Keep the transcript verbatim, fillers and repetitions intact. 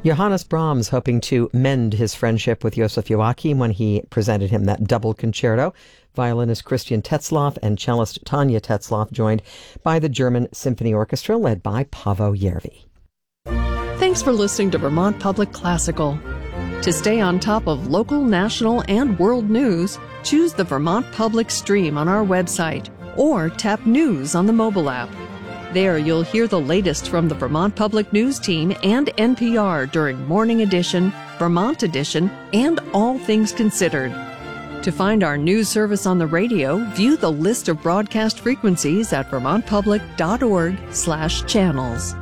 Johannes Brahms hoping to mend his friendship with Joseph Joachim when he presented him that double concerto. Violinist Christian Tetzlaff and cellist Tanya Tetzlaff joined by the German Symphony Orchestra led by Paavo Järvi. Thanks for listening to Vermont Public Classical. To stay on top of local, national, and world news, choose the Vermont Public stream on our website or tap News on the mobile app. There you'll hear the latest from the Vermont Public News team and N P R during Morning Edition, Vermont Edition, and All Things Considered. To find our news service on the radio, view the list of broadcast frequencies at vermont public dot org slash channels.